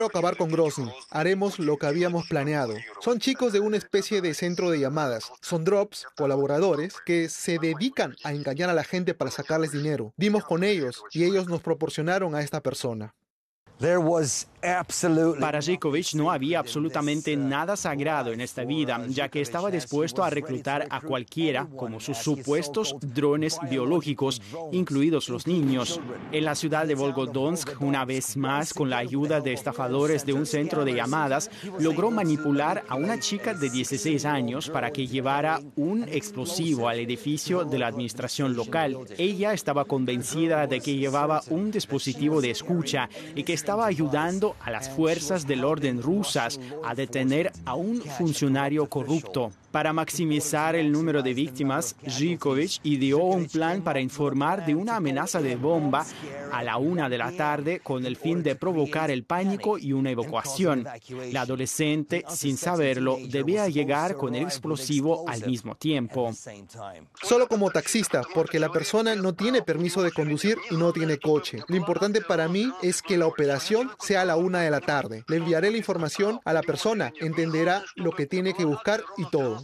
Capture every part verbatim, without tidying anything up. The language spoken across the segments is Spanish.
acabar con Grozny. Haremos lo que habíamos planeado. Son chicos de una especie de centro de llamadas. Son drops, colaboradores, que se dedican a engañar a la gente para sacarles dinero. Dimos con ellos y ellos nos proporcionaron a esta persona. Para Živković no había absolutamente nada sagrado en esta vida, ya que estaba dispuesto a reclutar a cualquiera como sus supuestos drones biológicos, incluidos los niños. En la ciudad de Volgodonsk, una vez más, con la ayuda de estafadores de un centro de llamadas, logró manipular a una chica de dieciséis años para que llevara un explosivo al edificio de la administración local. Ella estaba convencida de que llevaba un dispositivo de escucha y que estaba ayudando a las fuerzas del orden rusas a detener a un funcionario corrupto. Para maximizar el número de víctimas, Živković ideó un plan para informar de una amenaza de bomba a la una de la tarde con el fin de provocar el pánico y una evacuación. La adolescente, sin saberlo, debía llegar con el explosivo al mismo tiempo. Solo como taxista, porque la persona no tiene permiso de conducir y no tiene coche. Lo importante para mí es que la operación sea a la una de la tarde. Le enviaré la información a la persona, entenderá lo que tiene que buscar y todo.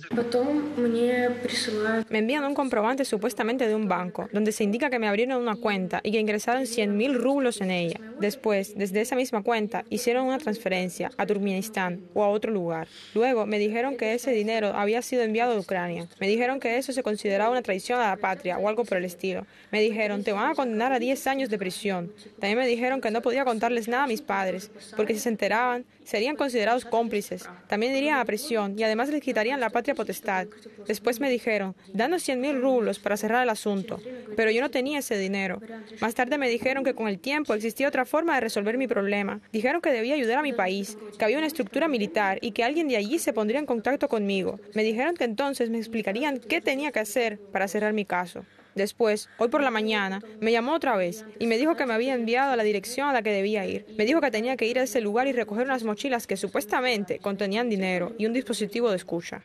Me envían un comprobante supuestamente de un banco, donde se indica que me abrieron una cuenta y que ingresaron cien mil rublos en ella. Después, desde esa misma cuenta, hicieron una transferencia a Turkmenistán o a otro lugar. Luego, me dijeron que ese dinero había sido enviado a Ucrania. Me dijeron que eso se consideraba una traición a la patria o algo por el estilo. Me dijeron, te van a condenar a diez años de prisión. También me dijeron que no podía contarles nada a mis padres, porque si se enteraban, serían considerados cómplices. También irían a prisión y además les quitarían la patria potestad. Después me dijeron, danos cien mil rublos para cerrar el asunto, pero yo no tenía ese dinero. Más tarde me dijeron que con el tiempo existía otra forma de resolver mi problema. Dijeron que debía ayudar a mi país, que había una estructura militar y que alguien de allí se pondría en contacto conmigo. Me dijeron que entonces me explicarían qué tenía que hacer para cerrar mi caso. Después, hoy por la mañana, me llamó otra vez y me dijo que me había enviado a la dirección a la que debía ir. Me dijo que tenía que ir a ese lugar y recoger unas mochilas que supuestamente contenían dinero y un dispositivo de escucha.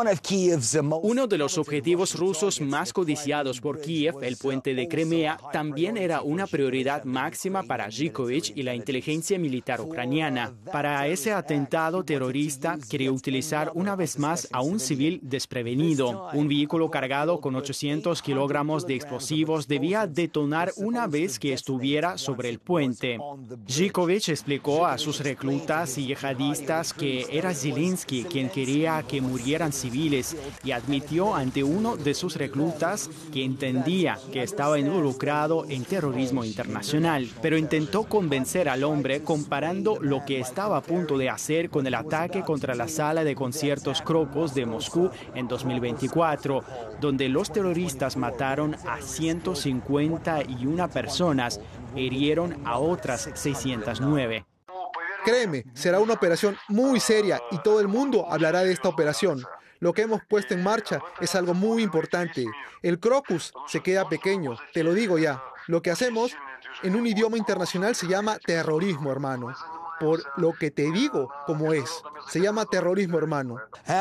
Uno de los objetivos rusos más codiciados por Kiev, el puente de Crimea, también era una prioridad máxima para Živković y la inteligencia militar ucraniana. Para ese atentado terrorista, quería utilizar una vez más a un civil desprevenido. Un vehículo cargado con ochocientos kilogramos de explosivos debía detonar una vez que estuviera sobre el puente. Živković explicó a sus reclutas y yihadistas que era Zelensky quien quería que murieran civiles y admitió ante uno de sus reclutas que entendía que estaba involucrado en terrorismo internacional, pero intentó convencer al hombre comparando lo que estaba a punto de hacer con el ataque contra la sala de conciertos Crocus de Moscú en dos mil veinticuatro, donde los terroristas mataron a ciento cincuenta y una personas, hirieron a otras seiscientas nueve. Créeme, será una operación muy seria y todo el mundo hablará de esta operación. Lo que hemos puesto en marcha es algo muy importante. El Crocus se queda pequeño, te lo digo ya. Lo que hacemos en un idioma internacional se llama terrorismo, hermano. Por lo que te digo como es. Se llama terrorismo, hermano.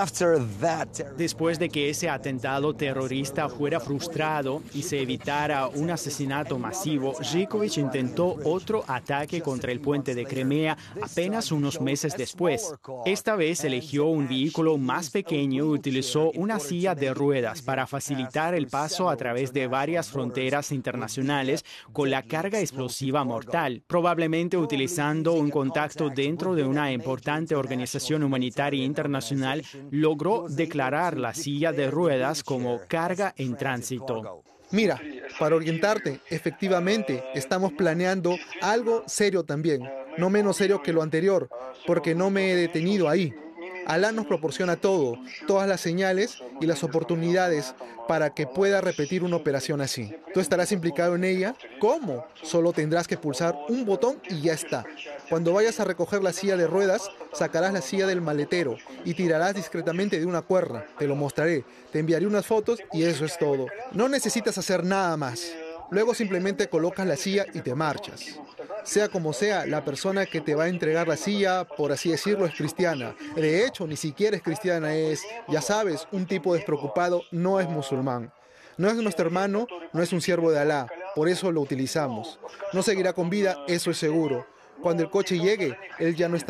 Después de que ese atentado terrorista fuera frustrado y se evitara un asesinato masivo, Živković intentó otro ataque contra el puente de Crimea apenas unos meses después. Esta vez eligió un vehículo más pequeño y utilizó una silla de ruedas para facilitar el paso a través de varias fronteras internacionales con la carga explosiva mortal, probablemente utilizando un contacto dentro de una importante organización humanitaria internacional, logró declarar la silla de ruedas como carga en tránsito. Mira, para orientarte, efectivamente, estamos planeando algo serio también, no menos serio que lo anterior, porque no me he detenido ahí. Alá nos proporciona todo, todas las señales y las oportunidades para que pueda repetir una operación así. ¿Tú estarás implicado en ella? ¿Cómo? Solo tendrás que pulsar un botón y ya está. Cuando vayas a recoger la silla de ruedas, sacarás la silla del maletero y tirarás discretamente de una cuerda. Te lo mostraré, te enviaré unas fotos y eso es todo. No necesitas hacer nada más. Luego simplemente colocas la silla y te marchas. Sea como sea, la persona que te va a entregar la silla, por así decirlo, es cristiana. De hecho, ni siquiera es cristiana, es, ya sabes, un tipo despreocupado, no es musulmán. No es nuestro hermano, no es un siervo de Alá, por eso lo utilizamos. No seguirá con vida, eso es seguro. Cuando el coche llegue, él ya no está